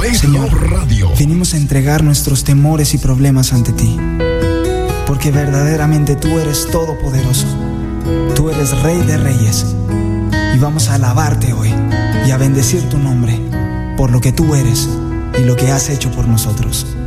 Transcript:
Señor, Radio. venimos a entregar nuestros temores y problemas ante ti, porque verdaderamente tú eres todopoderoso, tú eres Rey de Reyes, y vamos a alabarte hoy y a bendecir tu nombre por lo que tú eres y lo que has hecho por nosotros.